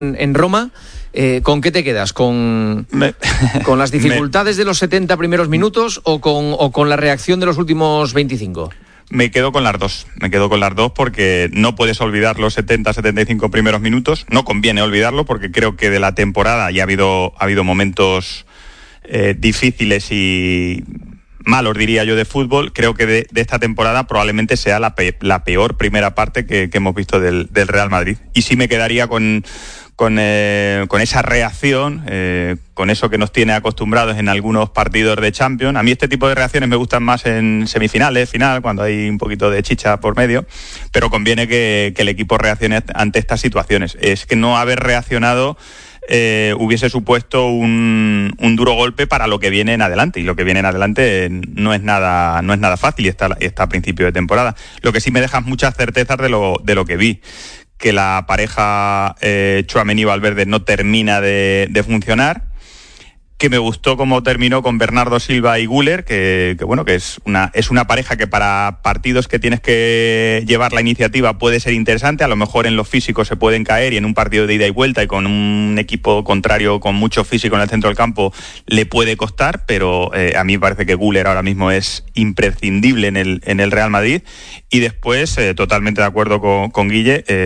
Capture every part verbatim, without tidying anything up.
en Roma, eh, ¿con qué te quedas? ¿Con, me, ¿con las dificultades me, de los setenta primeros minutos o con, o con la reacción de los últimos veinticinco? Me quedo con las dos, me quedo con las dos porque no puedes olvidar los setenta, setenta y cinco primeros minutos, no conviene olvidarlo porque creo que de la temporada ya ha habido, ha habido momentos eh, difíciles y malos, diría yo, de fútbol. Creo que de, de esta temporada probablemente sea la, pe, la peor primera parte que, que hemos visto del, del Real Madrid. Y sí me quedaría con, con, eh, con esa reacción, eh, con eso que nos tiene acostumbrados en algunos partidos de Champions. A mí este tipo de reacciones me gustan más en semifinales, final, cuando hay un poquito de chicha por medio, pero conviene que, que el equipo reaccione ante estas situaciones. Es que no haber reaccionado Eh, hubiese supuesto un, un duro golpe para lo que viene en adelante, y lo que viene en adelante no es nada, no es nada fácil y está, está a principio de temporada. Lo que sí me deja muchas certezas de lo, de lo que vi, que la pareja eh, Tchouaméni-Valverde no termina de, de funcionar, que me gustó cómo terminó con Bernardo Silva y Güler, que, que bueno, que es una, es una pareja que para partidos que tienes que llevar la iniciativa puede ser interesante. A lo mejor en los físicos se pueden caer y en un partido de ida y vuelta y con un equipo contrario con mucho físico en el centro del campo le puede costar, pero eh, a mí me parece que Güler ahora mismo es imprescindible en el, en el Real Madrid. Y después, eh, totalmente de acuerdo con, con Guille, eh,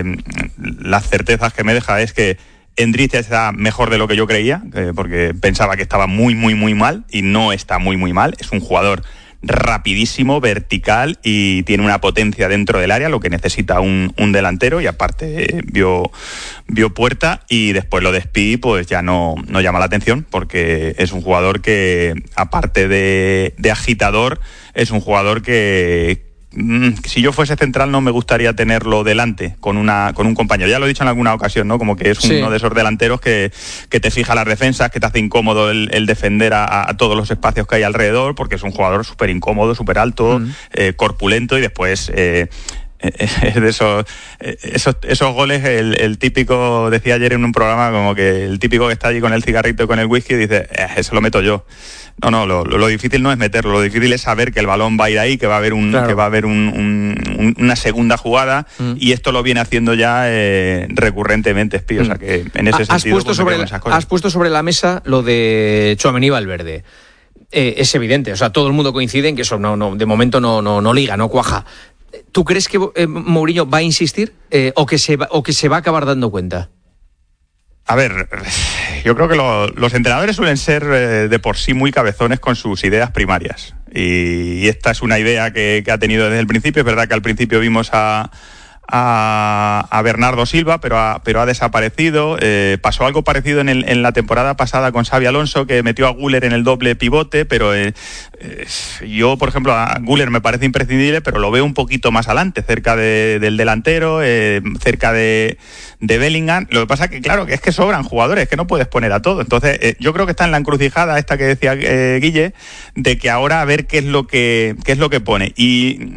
las certezas que me deja es que Endrick está mejor de lo que yo creía, eh, porque pensaba que estaba muy, muy, muy mal, y no está muy, muy mal. Es un jugador rapidísimo, vertical, y tiene una potencia dentro del área, lo que necesita un, un delantero, y aparte eh, vio, vio puerta. Y después lo de Spi, pues ya no, no llama la atención, porque es un jugador que, aparte de, de agitador, es un jugador que... si yo fuese central no me gustaría tenerlo delante con una con un compañero. Ya lo he dicho en alguna ocasión, ¿no? Como que es sí. uno de esos delanteros que, que te fija las defensas, que te hace incómodo el, el defender a, a todos los espacios que hay alrededor, porque es un jugador súper incómodo, súper alto, mm. eh, corpulento, y después... Eh, es de esos, esos esos goles, el, el típico, decía ayer en un programa, como que el típico que está allí con el cigarrito y con el whisky y dice, eh, eso lo meto yo. No, no, lo, lo difícil no es meterlo, lo difícil es saber que el balón va a ir ahí, que va a haber un, claro. que va a haber un, un, un, una segunda jugada, mm. y esto lo viene haciendo ya eh, recurrentemente Spi, mm. o sea que en ese has sentido puesto, sobre la, has puesto sobre la mesa lo de Tchouaméni-Valverde. Eh, es evidente, o sea, todo el mundo coincide en que eso no, no, de momento no, no, no liga, no cuaja. ¿Tú crees que eh, Mourinho va a insistir eh, o, que se va, o que se va a acabar dando cuenta? A ver, yo creo que lo, los entrenadores suelen ser eh, de por sí muy cabezones con sus ideas primarias. Y, y esta es una idea que, que ha tenido desde el principio. Es verdad que al principio vimos a... A, a Bernardo Silva, pero ha, pero ha desaparecido. Eh, pasó algo parecido en, el, en la temporada pasada con Xabi Alonso, que metió a Güler en el doble pivote, pero eh, eh, yo, por ejemplo, a Güler me parece imprescindible, pero lo veo un poquito más adelante, cerca de, del delantero, eh, cerca de, de Bellingham. Lo que pasa que, claro, que es que sobran jugadores, que no puedes poner a todo. Entonces, eh, yo creo que está en la encrucijada esta que decía eh, Guille, de que ahora a ver qué es lo que, qué es lo que pone. Y,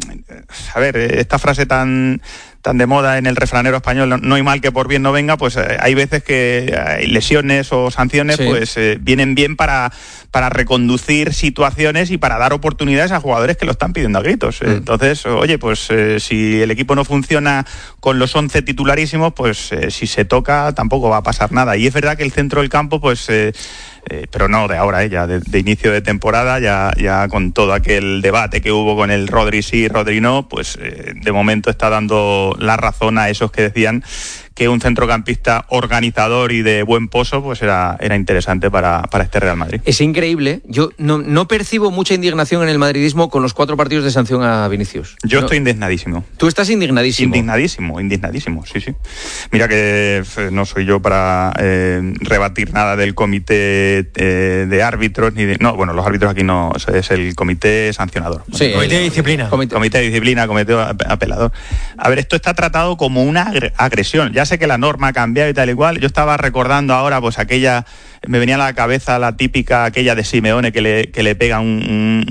a ver, esta frase tan... tan de moda en el refranero español, no, no hay mal que por bien no venga, pues eh, hay veces que hay lesiones o sanciones, sí. pues eh, vienen bien para, para reconducir situaciones y para dar oportunidades a jugadores que lo están pidiendo a gritos. Mm. Entonces, oye, pues eh, si el equipo no funciona con los once titularísimos, pues eh, si se toca tampoco va a pasar nada. Y es verdad que el centro del campo, pues... Eh, Eh, pero no de ahora, eh, ya de, de inicio de temporada, ya, ya con todo aquel debate que hubo con el Rodri sí, Rodri no, pues eh, de momento está dando la razón a esos que decían que un centrocampista organizador y de buen pozo pues era, era interesante para, para este Real Madrid. Es increíble, yo no, no percibo mucha indignación en el madridismo con los cuatro partidos de sanción a Vinicius. Yo no. estoy indignadísimo. Tú estás indignadísimo. Indignadísimo, indignadísimo, sí, sí. Mira que no soy yo para eh, rebatir nada del comité eh, de árbitros, ni de, no, bueno, los árbitros aquí no, es el comité sancionador. Sí, el comité de disciplina. Comité, comité de disciplina, comité apelador. A ver, esto está tratado como una agresión. Ya sé que la norma ha cambiado y tal y cual. Yo estaba recordando ahora, pues aquella, me venía a la cabeza la típica, aquella de Simeone que le, que le pega un,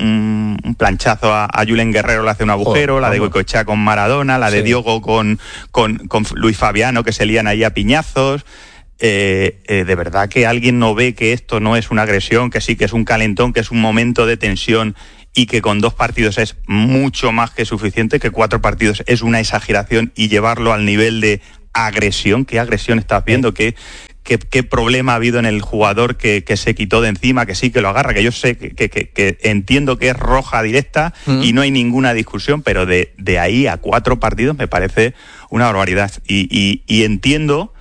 un, un planchazo a, a Julen Guerrero, le hace un agujero, oh, la de Goicoechea con Maradona, la de sí. Diogo con, con, con Luis Fabiano, que se lían ahí a piñazos. Eh, eh, de verdad que alguien no ve que esto no es una agresión, que sí que es un calentón, que es un momento de tensión, y que con dos partidos es mucho más que suficiente, que cuatro partidos es una exageración, y llevarlo al nivel de agresión, qué agresión estás viendo, qué, qué, qué problema ha habido en el jugador que, que se quitó de encima, que sí, que lo agarra, que yo sé que, que, que, que entiendo que es roja directa uh-huh. y no hay ninguna discusión, pero de, de ahí a cuatro partidos me parece una barbaridad. Y, y, y entiendo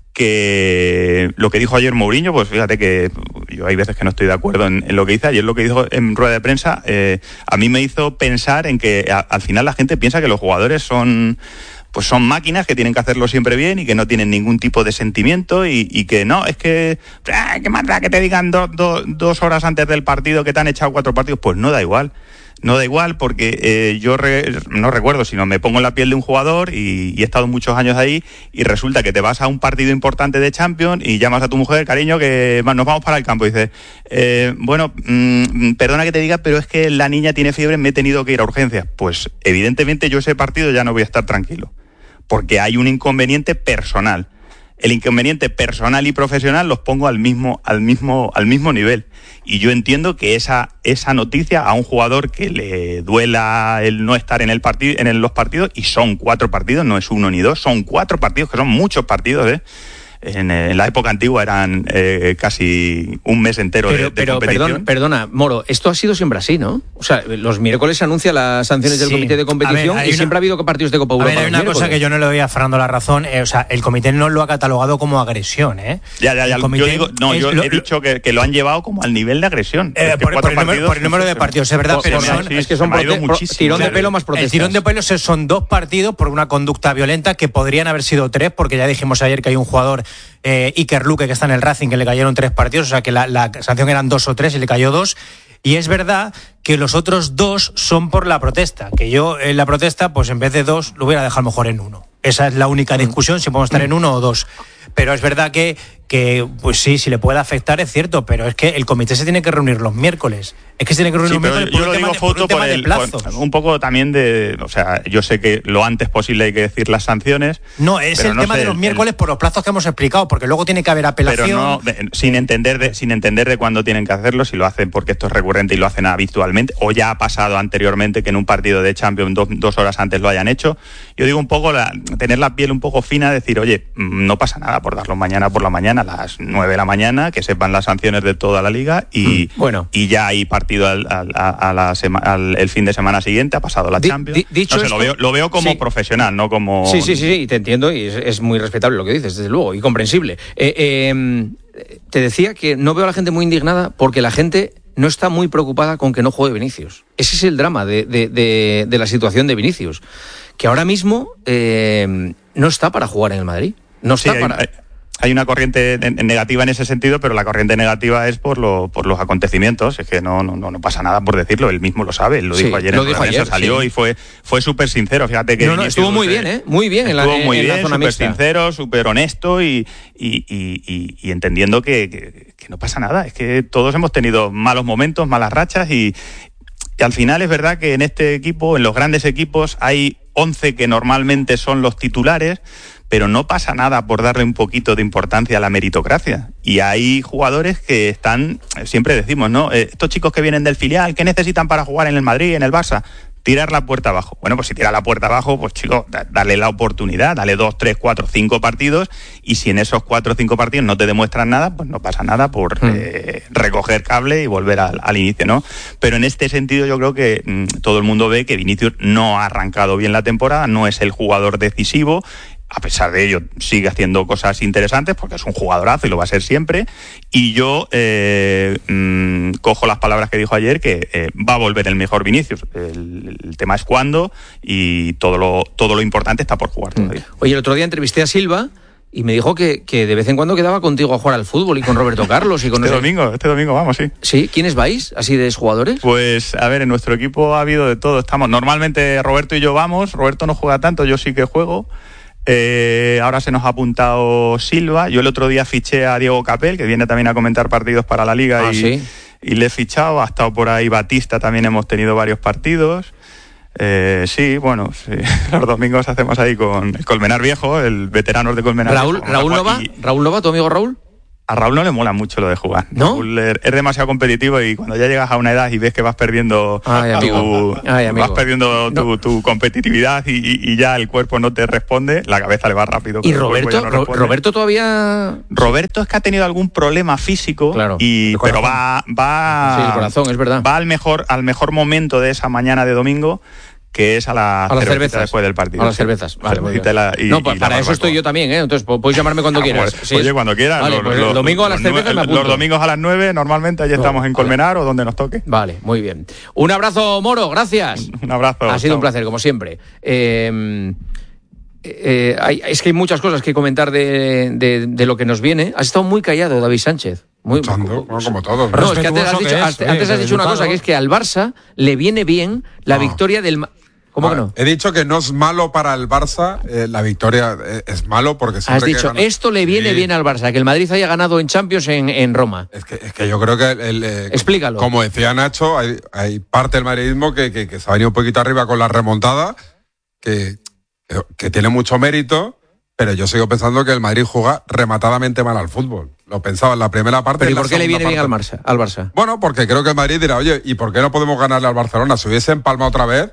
que lo que dijo ayer Mourinho, pues fíjate que yo hay veces que no estoy de acuerdo en, en lo que dice. Ayer lo que dijo en rueda de prensa eh, a mí me hizo pensar en que a, al final la gente piensa que los jugadores son pues son máquinas que tienen que hacerlo siempre bien y que no tienen ningún tipo de sentimiento y, y que no, es que ¡ah, qué más da que te digan do, do, dos horas antes del partido que te han echado cuatro partidos! Pues no da igual. No da igual porque eh, yo re, no recuerdo, sino me pongo en la piel de un jugador y, y he estado muchos años ahí y resulta que te vas a un partido importante de Champions y llamas a tu mujer, cariño, que nos vamos para el campo. Y dices, eh, bueno, mmm, perdona que te diga, pero es que la niña tiene fiebre, me he tenido que ir a urgencias. Pues evidentemente yo ese partido ya no voy a estar tranquilo porque hay un inconveniente personal. El inconveniente personal y profesional los pongo al mismo, al mismo, al mismo nivel. Y yo entiendo que esa, esa noticia a un jugador que le duela el no estar en el partido, en los partidos, y son cuatro partidos, no es uno ni dos, son cuatro partidos, que son muchos partidos, ¿eh? En, en la época antigua eran eh, casi un mes entero pero, de, de pero, competición. Perdón, perdona, Moro, esto ha sido siempre así, ¿no? O sea, los miércoles se anuncian las sanciones del sí. comité de competición ver, y una... siempre ha habido partidos de Copa Europa. A ver, hay una cosa que yo no le doy a Fernando la razón, eh, o sea, el comité no lo ha catalogado como agresión, ¿eh? Ya, ya, ya. El comité yo digo, no, es, yo lo, he dicho que, que lo han llevado como al nivel de agresión. Eh, por, por, el número, por el número de partidos, es verdad, por, pero por, son, sí, es que son prote- pro, tirón de pelo más protestas. El tirón de pelo son dos partidos por una conducta violenta que podrían haber sido tres, porque ya dijimos ayer que hay un jugador, eh, Iker Luque, que está en el Racing, que le cayeron tres partidos, o sea que la, la sanción eran dos o tres y le cayó dos. Y es verdad que los otros dos son por la protesta, que yo en la protesta, pues en vez de dos, lo hubiera dejado mejor en uno. Esa es la única discusión, si podemos estar en uno o dos. Pero es verdad que, que pues sí, si le puede afectar es cierto, pero es que el comité se tiene que reunir los miércoles. Es que se tiene que reunir sí, los miércoles por un, tema, de, por un tema de plazos. Por, un poco también de... O sea, yo sé que lo antes posible hay que decir las sanciones. No, es el no tema sé, de los miércoles el, por los plazos que hemos explicado, porque luego tiene que haber apelación. Pero no, de, sin entender de, sin entender de cuándo tienen que hacerlo, si lo hacen porque esto es recurrente y lo hacen habitualmente, o ya ha pasado anteriormente que en un partido de Champions dos, dos horas antes lo hayan hecho. Yo digo un poco, la, tener la piel un poco fina, decir, oye, no pasa nada por darlo mañana por la mañana, a las nueve de la mañana, que sepan las sanciones de toda la liga y, mm, bueno. y ya hay partido al, al, a la sema, al el fin de semana siguiente, ha pasado la di, Champions. Di, dicho no sé, esto, lo, veo, lo veo como sí. profesional, no como... Sí, sí, sí, sí, te entiendo y es, es muy respetable lo que dices, desde luego, y comprensible. Eh, eh, te decía que no veo a la gente muy indignada porque la gente no está muy preocupada con que no juegue Vinicius. Ese es el drama de, de, de, de la situación de Vinicius, que ahora mismo eh, no está para jugar en el Madrid. No está sí, para... Hay, hay una corriente negativa en ese sentido, pero la corriente negativa es por, lo, por los acontecimientos. Es que no, no, no pasa nada por decirlo, él mismo lo sabe, él lo sí, dijo ayer lo en dijo la prensa, ayer, salió sí. y fue, fue súper sincero. Fíjate que no, no, estuvo muy bien, ¿eh? Muy bien en la, estuvo muy en bien, la zona súper mixta. sincero, súper honesto y, y, y, y, y entendiendo que, que, que no pasa nada. Es que todos hemos tenido malos momentos, malas rachas y, y al final es verdad que en este equipo, en los grandes equipos, hay once que normalmente son los titulares, pero no pasa nada por darle un poquito de importancia a la meritocracia. Y hay jugadores que están, siempre decimos, ¿no? Eh, estos chicos que vienen del filial, ¿qué necesitan para jugar en el Madrid, en el Barça? Tirar la puerta abajo. Bueno, pues si tira la puerta abajo, pues chicos, darle la oportunidad, dale dos, tres, cuatro, cinco partidos, y si en esos cuatro o cinco partidos no te demuestran nada, pues no pasa nada por mm. eh, recoger cable y volver al, al inicio, ¿no? Pero en este sentido yo creo que mmm, todo el mundo ve que Vinicius no ha arrancado bien la temporada, no es el jugador decisivo. A pesar de ello, sigue haciendo cosas interesantes porque es un jugadorazo y lo va a ser siempre. Y yo eh, mmm, cojo las palabras que dijo ayer, que eh, va a volver el mejor Vinicius. El, el tema es cuándo y todo lo, todo lo importante está por jugar todavía. Oye, el otro día entrevisté a Silva y me dijo que, que de vez en cuando quedaba contigo a jugar al fútbol y con Roberto Carlos. y con Este ese... domingo, este domingo vamos, sí. ¿Sí? ¿Quiénes vais así de jugadores? Pues, a ver, en nuestro equipo ha habido de todo. Estamos normalmente Roberto y yo vamos. Roberto no juega tanto, yo sí que juego. Eh, ahora se nos ha apuntado Silva. Yo el otro día fiché a Diego Capel, que viene también a comentar partidos para la Liga, ah, y, ¿sí? y le he fichado. Ha estado por ahí Batista, también hemos tenido varios partidos. Eh, sí, bueno, sí. Los domingos hacemos ahí con el Colmenar Viejo, el veterano de Colmenar Raúl, Viejo. Raúl Nova, y... Raúl Nova, ¿tu amigo Raúl? A Raúl no le mola mucho lo de jugar. ¿No? Raúl es demasiado competitivo y cuando ya llegas a una edad y ves que vas perdiendo Ay, amigo. tu, Ay, amigo. vas perdiendo No. tu, tu competitividad y, y- y ya el cuerpo no te responde, la cabeza le va rápido. ¿Y pero el cuerpo Roberto? ya no Ro- responde. Roberto todavía... Roberto es que ha tenido algún problema físico, Claro. y, El pero corazón. va, va, Sí, el corazón, es verdad. va al mejor, al mejor momento de esa mañana de domingo, que es a la A las cervecita cervezas. después del partido. A las sí. cervezas. Vale, muy bien. Cervecita y la- y- no, y pa- la para eso barbacoa. estoy yo también, ¿eh? Entonces po- podéis llamarme cuando Ah, quieras. pues, Sí, oye, es- cuando quieras. Vale, Los- pues los- el domingo a las los cervezas me nueve- apunto. Los domingos a las nueve, normalmente allí No, estamos en vale. Colmenar o donde nos toque. Vale, muy bien. Un abrazo, Moro, gracias. Un abrazo. Ha sido chao. un placer, como siempre. Eh, eh, hay- es que hay muchas cosas que comentar de, de- de lo que nos viene. Has estado muy callado, David Sánchez. Muy, Luchando, bueno, como todos. No, es que antes has Respetuoso dicho, que es, antes- eh, antes has de dicho una educado. cosa, que es que al Barça le viene bien la No. victoria del... Ma- ¿Cómo que no? He dicho que no es malo para el Barça, eh, la victoria eh, es malo porque siempre Has que dicho, gana- esto le viene Sí. bien al Barça, que el Madrid haya ganado en Champions en, en Roma. Es que, es que yo creo que el, el, eh, Explícalo. Como decía Nacho, hay, hay parte del madridismo que, que, que se ha venido un poquito arriba con la remontada, que, que, que tiene mucho mérito, pero yo sigo pensando que el Madrid juega rematadamente mal al fútbol. Lo pensaba en la primera parte. Pero ¿y en la por qué le segunda viene bien al parte. Barça? Al Barça? Bueno, porque creo que el Madrid dirá, oye, ¿y por qué no podemos ganarle al Barcelona? Si hubiese empalmado otra vez,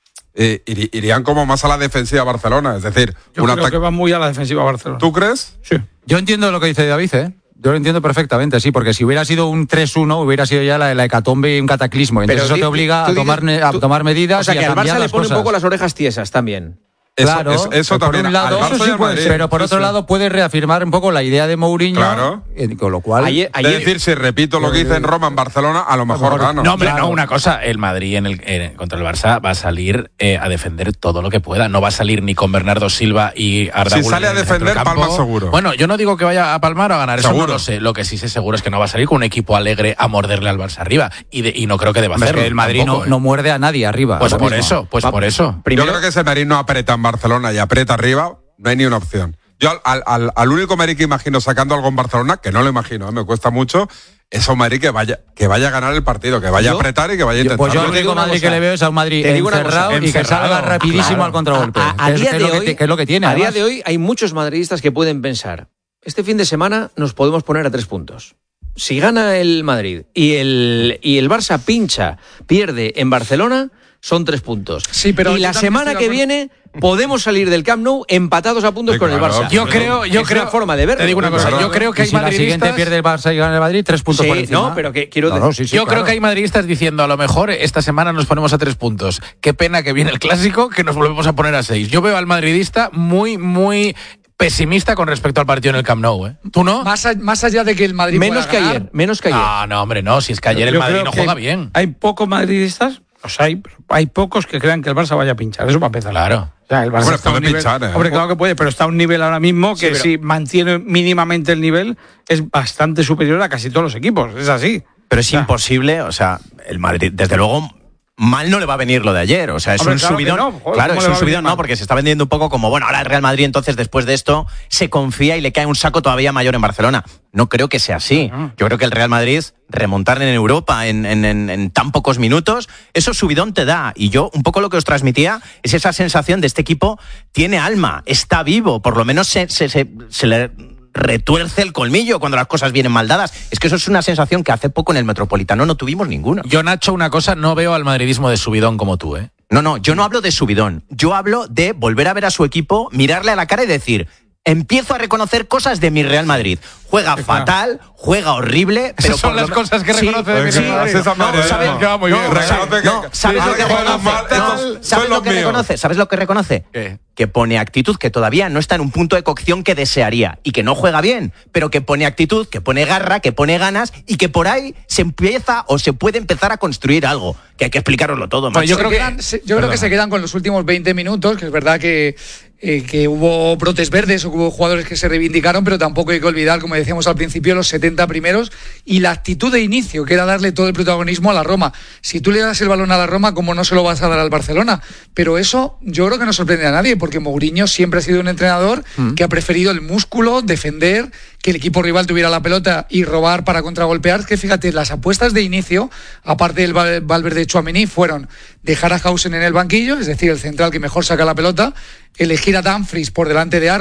eh, iri- irían como más a la defensiva Barcelona. Es decir, Yo un creo ataque. que va muy a la defensiva Barcelona. ¿Tú crees? Sí. Yo entiendo lo que dice David, ¿eh? Yo lo entiendo perfectamente, sí, porque si hubiera sido un tres uno, hubiera sido ya la, la hecatombe y un cataclismo. Entonces Pero eso te di- obliga tú a tomar, dices- a tú- tomar medidas O sea, y que a al cambiar Barça le las pone un cosas. poco las orejas tiesas también. Eso, Claro, eso, eso por también. un lado, al Barça eso y sí al puede Madrid. ser, pero por Sí, otro sí. lado puede reafirmar un poco la idea de Mourinho, Claro. eh, con lo cual Ayer- Es decir, si repito lo que hice en Roma, en Barcelona, a lo mejor gano. No, hombre, Claro. no, una cosa, el Madrid en el, en- contra el Barça va a salir eh, a defender todo lo que pueda. No va a salir ni con Bernardo Silva y Arda Si Güler sale a en el defender, centrocampo. palma seguro. Bueno, yo no digo que vaya a palmar o a ganar, eso Seguro. no lo sé. Lo que sí sé seguro es que no va a salir con un equipo alegre a morderle al Barça arriba. Y, de- y no creo que deba es hacerlo. que el Madrid tampoco, no, ¿eh? no muerde a nadie arriba. Pues ahora por mismo. eso, pues Va- por eso. Primero- Yo creo que si el Madrid no aprieta en Barcelona y aprieta arriba, no hay ni una opción. Yo al, al- al, al único Madrid que imagino sacando algo en Barcelona, que no lo imagino, ¿eh? Me cuesta mucho, es a un Madrid que vaya, que vaya a ganar el partido, que vaya Yo- a apretar y que vaya a Yo- intentar. Pues yo Te el digo único una Madrid cosa. que le veo es a un Madrid Te digo una encerrado cosa. y que Encerrado, salga rapidísimo claro. al contragolpe. A- a que es, día que es de lo que, hoy- ti- que es lo que tiene. A día además. de hoy hay muchos madridistas que pueden pensar, este fin de semana nos podemos poner a tres puntos. Si gana el Madrid y el, y el Barça pincha, pierde en Barcelona, son tres puntos. Sí, pero y yo la también semana estoy que de viene podemos salir del Camp Nou empatados a puntos Sí, con el claro, Barça. Yo Pero- creo, yo es creo. una forma de verlo. Te digo una cosa, Claro. yo creo que Y hay si la siguiente madridistas. pierde el Barça y gana el Madrid, tres puntos Sí, por encima. no, pero que quiero No, decir- no, sí, sí, Yo claro. creo que hay madridistas diciendo, a lo mejor esta semana nos ponemos a tres puntos. Qué pena que viene el clásico, que nos volvemos a poner a seis. Yo veo al madridista muy, muy pesimista con respecto al partido en el Camp Nou, ¿eh? ¿Tú no? Más, a- más allá de que el Madrid Menos pueda que ganar, ayer, menos que ayer. No, no, hombre, no. Si es que ayer el yo Madrid creo no que juega hay- bien. Hay pocos madridistas, o sea, hay, hay pocos que crean que el Barça vaya a pinchar. Eso para empezar. Claro. O sea, el Barça Hombre, está a un puede nivel- pinchar, ¿eh? Hombre, claro que puede, pero está a un nivel ahora mismo que Sí, pero- si mantiene mínimamente el nivel es bastante superior a casi todos los equipos. Es así. Pero es O sea, imposible, o sea, el Madrid, desde luego, mal no le va a venir lo de ayer. O sea, es Hombre, un claro que subidón. no, joder, claro, ¿cómo es le un va a subidón, venir mal? no, porque se está vendiendo un poco como, bueno, ahora el Real Madrid entonces después de esto se confía y le cae un saco todavía mayor en Barcelona. No creo que sea así. Yo creo que el Real Madrid, remontar en Europa en, en, en, en tan pocos minutos, eso subidón te da. Y yo, un poco lo que os transmitía es esa sensación de este equipo tiene alma, está vivo, por lo menos se, se, se, se le retuerce el colmillo cuando las cosas vienen mal dadas. Es que eso es una sensación que hace poco en el Metropolitano no tuvimos ninguno. Yo, Nacho, una cosa, no veo al madridismo de subidón como tú, ¿eh? No, no, yo no hablo de subidón. Yo hablo de volver a ver a su equipo, mirarle a la cara y decir, empiezo a reconocer cosas de mi Real Madrid. Juega fatal, juega horrible, pero Esas son por lo las me- cos que Sí, reconoce de mi sí, Real Madrid. esa no, madre, ¿sabes? no. Ya, muy bien. No, Reconoce ¿sabes? que- No, ¿sabes sí, lo que ahora juegan reconoce? mal, No, estos son ¿sabes los lo que míos. reconoce? ¿Sabes lo que reconoce? ¿Qué? Que pone actitud que todavía no está en un punto de cocción que desearía y que no juega bien, pero que pone actitud, que pone garra, que pone ganas y que por ahí se empieza o se puede empezar a construir algo. Que hay que explicaroslo todo. Pues yo macho. creo Se que- quedan- se- yo creo Perdona. que se quedan con los últimos veinte minutos, que es verdad que, eh, que hubo brotes verdes o que hubo jugadores que se reivindicaron, pero tampoco hay que olvidar, como decíamos al principio, los setenta primeros y la actitud de inicio, que era darle todo el protagonismo a la Roma. Si tú le das el balón a la Roma, ¿cómo no se lo vas a dar al Barcelona? Pero eso yo creo que no sorprende a nadie, porque Mourinho siempre ha sido un entrenador que ha preferido el músculo, defender, que el equipo rival tuviera la pelota y robar para contragolpear. Que fíjate, las apuestas de inicio, aparte del Val- Valverde Tchouaméni, fueron dejar a Hausen en el banquillo, es decir, el central que mejor saca la pelota, elegir a Dumfries por delante de Arnold,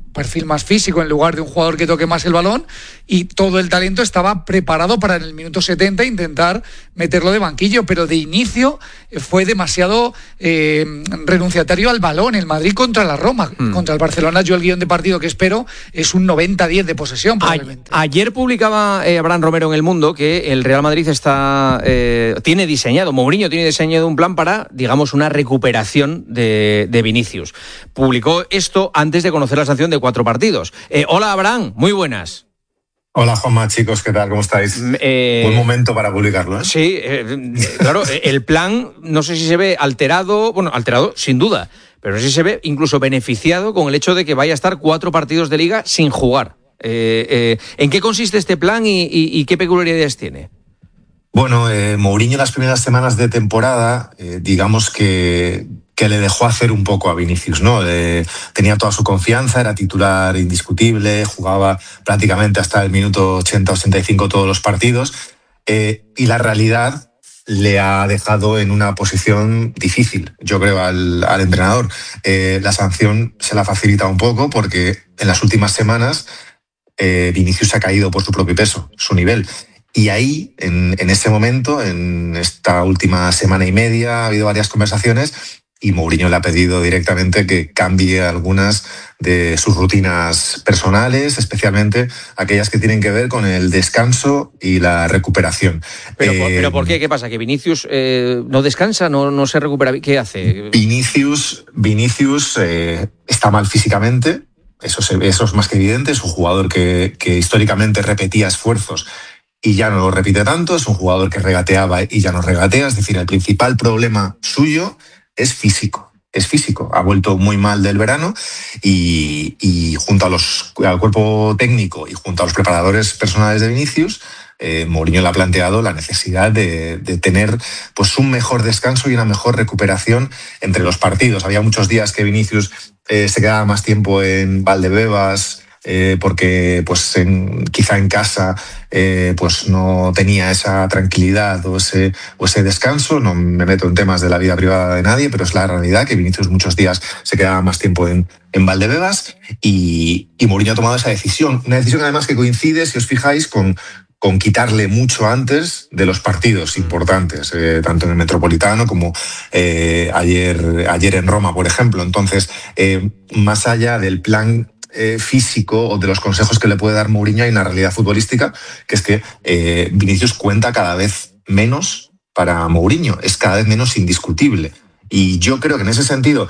perfil más físico en lugar de un jugador que toque más el balón, y todo el talento estaba preparado para en el minuto setenta intentar meterlo de banquillo, pero de inicio fue demasiado eh, renunciatario al balón el Madrid contra la Roma. Mm. Contra el Barcelona, yo el guión de partido que espero es un noventa diez de posesión probablemente. A- ayer publicaba eh, Abraham Romero en El Mundo que el Real Madrid está eh, tiene diseñado, Mourinho tiene diseñado un plan para, digamos, una recuperación de, de Vinicius. Publicó esto antes de conocer la sanción de cuatro partidos. Eh, hola Abraham, muy buenas. Hola Juanma, chicos, ¿qué tal? ¿Cómo estáis? Eh, Buen momento para publicarlo, ¿eh? Sí, eh, claro, el plan no sé si se ve alterado, bueno, alterado sin duda, pero no sé si se ve incluso beneficiado con el hecho de que vaya a estar cuatro partidos de Liga sin jugar. Eh, eh, ¿En qué consiste este plan y, y, y qué peculiaridades tiene? Bueno, eh, Mourinho las primeras semanas de temporada, eh, digamos que, que le dejó hacer un poco a Vinicius, ¿no? Eh, tenía toda su confianza, era titular indiscutible, jugaba prácticamente hasta el minuto ochenta ochenta y cinco todos los partidos, eh, y la realidad le ha dejado en una posición difícil, yo creo, al, al entrenador. Eh, la sanción se la facilita un poco porque en las últimas semanas eh, Vinicius ha caído por su propio peso, su nivel. Y ahí, en, en ese momento, en esta última semana y media, ha habido varias conversaciones y Mourinho le ha pedido directamente que cambie algunas de sus rutinas personales, especialmente aquellas que tienen que ver con el descanso y la recuperación. ¿Pero, eh, ¿pero por qué? ¿Qué pasa? ¿Que Vinicius eh, no descansa? ¿No, no se recupera? ¿Qué hace? Vinicius, Vinicius eh, está mal físicamente, eso, se, eso es más que evidente, es un jugador que, que históricamente repetía esfuerzos y ya no lo repite tanto, es un jugador que regateaba y ya no regatea, es decir, el principal problema suyo es físico, es físico, ha vuelto muy mal del verano y, y junto a los, al cuerpo técnico y junto a los preparadores personales de Vinicius, eh, Mourinho le ha planteado la necesidad de, de tener pues un mejor descanso y una mejor recuperación entre los partidos. Había muchos días que Vinicius eh, se quedaba más tiempo en Valdebebas, Eh, porque pues en, quizá en casa eh, pues no tenía esa tranquilidad o ese, o ese descanso. No me meto en temas de la vida privada de nadie, pero es la realidad que Vinicius muchos días se quedaba más tiempo en, en Valdebebas y, y Mourinho ha tomado esa decisión. Una decisión además que coincide, si os fijáis, con con quitarle mucho antes de los partidos importantes, eh, tanto en el Metropolitano como eh, ayer, ayer en Roma, por ejemplo. Entonces, eh, más allá del plan Eh, físico o de los consejos que le puede dar Mourinho, hay una realidad futbolística, que es que eh, Vinicius cuenta cada vez menos para Mourinho, es cada vez menos indiscutible. Y yo creo que en ese sentido,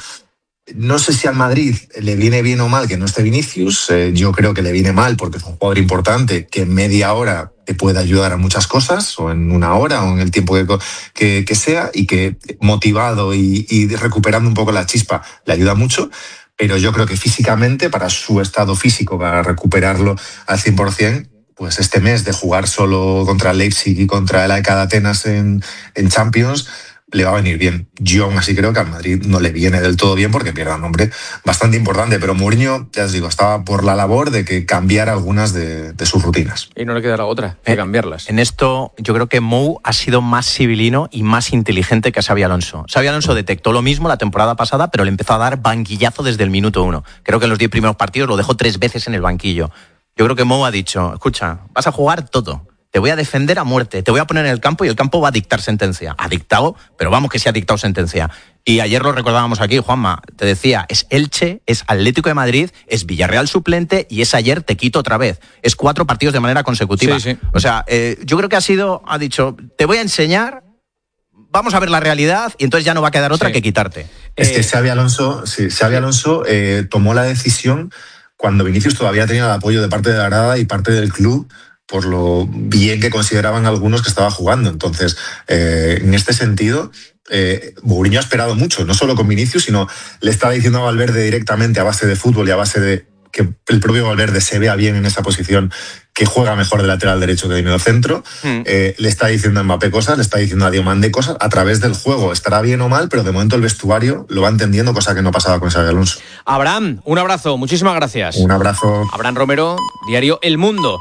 no sé si al Madrid le viene bien o mal que no esté Vinicius, eh, yo creo que le viene mal porque es un jugador importante que en media hora te puede ayudar a muchas cosas, o en una hora, o en el tiempo que, que, que sea, y que motivado y, y recuperando un poco la chispa le ayuda mucho. Pero yo creo que físicamente, para su estado físico, para recuperarlo al cien por ciento, pues este mes de jugar solo contra el Leipzig y contra el A E K de Atenas en, en Champions, le va a venir bien. Yo aún así creo que al Madrid no le viene del todo bien porque pierde un hombre bastante importante, pero Mourinho, ya os digo, estaba por la labor de que cambiara algunas de, de sus rutinas. Y no le quedará otra que cambiarlas. En esto yo creo que Mou ha sido más civilino y más inteligente que Xabi Alonso. Xabi Alonso detectó lo mismo la temporada pasada, pero le empezó a dar banquillazo desde el minuto uno. Creo que en los diez primeros partidos lo dejó tres veces en el banquillo. Yo creo que Mou ha dicho, escucha, vas a jugar todo. Te voy a defender a muerte, te voy a poner en el campo y el campo va a dictar sentencia. Ha dictado, pero vamos que sí ha dictado sentencia. Y ayer lo recordábamos aquí, Juanma, te decía, es Elche, es Atlético de Madrid, es Villarreal suplente y es ayer te quito otra vez. Es cuatro partidos de manera consecutiva. Sí, sí. O sea, eh, yo creo que ha sido, ha dicho, te voy a enseñar, vamos a ver la realidad y entonces ya no va a quedar otra sí. que quitarte. Es que Xabi Alonso, sí, Xabi Alonso eh, tomó la decisión cuando Vinicius todavía tenía el apoyo de parte de la grada y parte del club, por lo bien que consideraban algunos que estaba jugando. Entonces, eh, en este sentido, eh, Mourinho ha esperado mucho, no solo con Vinicius, sino le estaba diciendo a Valverde directamente a base de fútbol y a base de que el propio Valverde se vea bien en esa posición, que juega mejor de lateral derecho que de medio centro. Mm. Eh, le está diciendo a Mbappé cosas, le está diciendo a Diomande cosas a través del juego. Estará bien o mal, pero de momento el vestuario lo va entendiendo, cosa que no pasaba con Xabi Alonso. Abraham, un abrazo, muchísimas gracias. Un abrazo. Abraham Romero, diario El Mundo.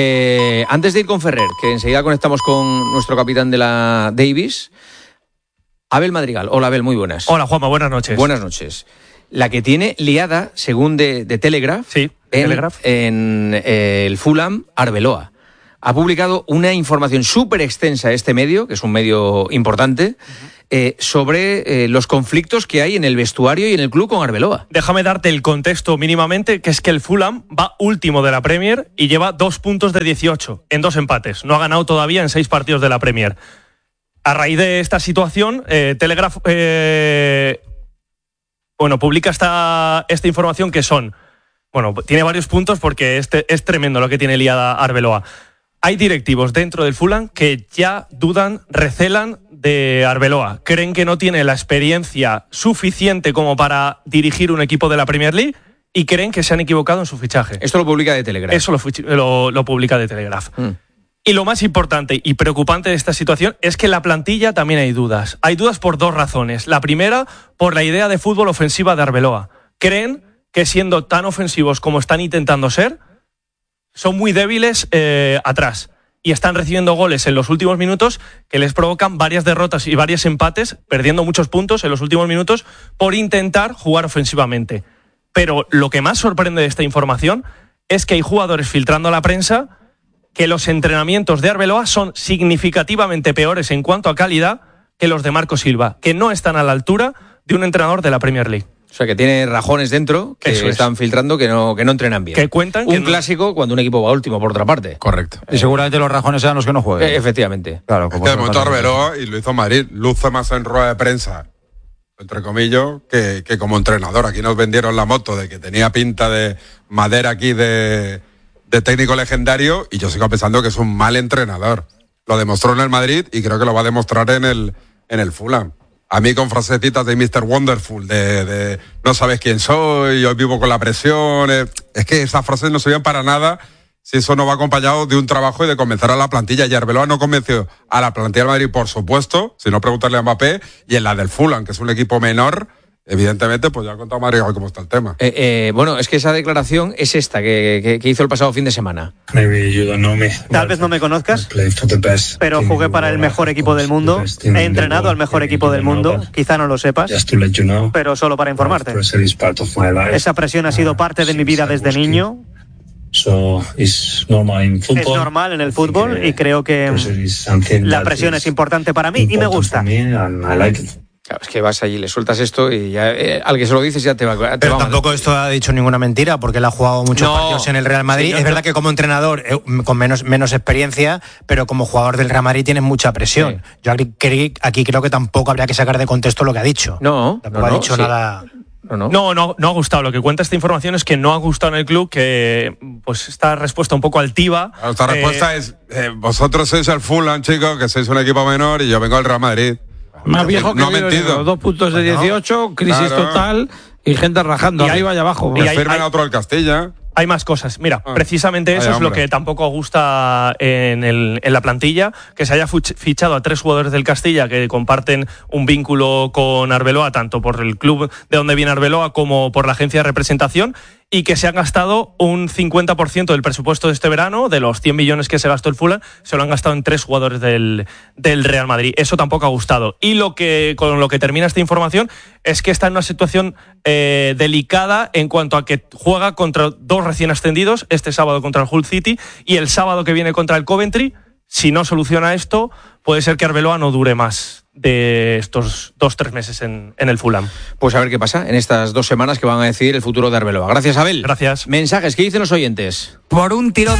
Eh, antes de ir con Ferrer, que enseguida conectamos con nuestro capitán de la Davis, Abel Madrigal. Hola Abel, muy buenas. Hola Juanma, buenas noches. Buenas noches. la que tiene liada, según de, de Telegraph, sí, en, Telegraph. en eh, el Fulham Arbeloa. Ha publicado una información súper extensa este medio, que es un medio importante, uh-huh. eh, sobre eh, los conflictos que hay en el vestuario y en el club con Arbeloa. Déjame darte el contexto mínimamente, que es que el Fulham va último de la Premier y lleva dos puntos de dieciocho en dos empates. No ha ganado todavía en seis partidos de la Premier. A raíz de esta situación, eh, Telegraph eh, bueno, publica esta, esta información que son... Bueno, tiene varios puntos porque este, es tremendo lo que tiene liada Arbeloa. Hay directivos dentro del Fulham que ya dudan, recelan de Arbeloa. Creen que no tiene la experiencia suficiente como para dirigir un equipo de la Premier League y creen que se han equivocado en su fichaje. Esto lo publica de Telegraph. Eso lo, lo, lo publica de Telegraph. Mm. Y lo más importante y preocupante de esta situación es que en la plantilla también hay dudas. Hay dudas por dos razones. La primera, por la idea de fútbol ofensiva de Arbeloa. Creen que siendo tan ofensivos como están intentando ser, son muy débiles eh, atrás y están recibiendo goles en los últimos minutos que les provocan varias derrotas y varios empates, perdiendo muchos puntos en los últimos minutos por intentar jugar ofensivamente. Pero lo que más sorprende de esta información es que hay jugadores filtrando a la prensa que los entrenamientos de Arbeloa son significativamente peores en cuanto a calidad que los de Marco Silva, que no están a la altura de un entrenador de la Premier League. O sea, que tiene rajones dentro que Eso están es. filtrando que no, que no entrenan bien. Que cuentan un que clásico no... cuando un equipo va último, por otra parte. Correcto. Y seguramente los rajones sean los que no jueguen. Eh, efectivamente. Claro, como es que de momento Arbeloa, y lo hizo Madrid, luce más en rueda de prensa, entre comillas, que, que como entrenador. Aquí nos vendieron la moto de que tenía pinta de madera aquí de, de técnico legendario, y yo sigo pensando que es un mal entrenador. Lo demostró en el Madrid y creo que lo va a demostrar en el, en el Fulham. A mí con frasecitas de mister Wonderful, de, de no sabes quién soy, yo vivo con la presión. Eh, es que esas frases no sirven para nada si eso no va acompañado de un trabajo y de convencer a la plantilla. Y Arbeloa no convenció a la plantilla del Madrid, por supuesto, si no preguntarle a Mbappé, y en la del Fulham, que es un equipo menor, evidentemente, pues ya ha contado Mario cómo está el tema. Eh, eh, bueno, es que esa declaración es esta que, que, que hizo el pasado fin de semana. Tal vez no me conozcas, pero jugué para el mejor equipo del mundo, he entrenado al mejor equipo del mundo, quizá no lo sepas, pero solo para informarte. Esa presión ha sido parte de mi vida desde niño. Es normal en el fútbol y creo que la presión es importante para mí y me gusta. Claro, es que vas allí, le sueltas esto y ya, eh, al que se lo dices ya te va, te Pero va tampoco mal. Esto ha dicho ninguna mentira, porque él ha jugado muchos no, partidos en el Real Madrid. Sí, no, es verdad no. que como entrenador, eh, con menos, menos experiencia, pero como jugador del Real Madrid tienes mucha presión. Sí. Yo aquí, aquí creo que tampoco habría que sacar de contexto lo que ha dicho. No, tampoco no, ha dicho sí. nada... No no. no, no, no ha gustado. Lo que cuenta esta información es que no ha gustado en el club, que pues esta respuesta un poco altiva. Esta eh, respuesta es, eh, vosotros sois el Fulham, chicos, que sois un equipo menor y yo vengo del Real Madrid. Más viejo que no ha mentido. Dos puntos de dieciocho, crisis claro. total y gente rajando y arriba hay, y abajo. Y firmen a otro el Castilla. Hay más cosas. Mira, ah, precisamente eso es hombre. lo que tampoco gusta en, el, en la plantilla, que se haya fichado a tres jugadores del Castilla que comparten un vínculo con Arbeloa, tanto por el club de donde viene Arbeloa como por la agencia de representación, y que se han gastado un cincuenta por ciento del presupuesto de este verano, de los cien millones que se gastó el Fulham, se lo han gastado en tres jugadores del, del Real Madrid. Eso tampoco ha gustado. Y lo que con lo que termina esta información es que está en una situación eh, delicada en cuanto a que juega contra dos recién ascendidos, este sábado contra el Hull City y el sábado que viene contra el Coventry. Si no soluciona esto, puede ser que Arbeloa no dure más de estos dos, tres meses en, en el Fulham. Pues a ver qué pasa en estas dos semanas que van a decidir el futuro de Arbeloa. Gracias, Abel. Gracias. Mensajes, ¿qué dicen los oyentes? Por un tiro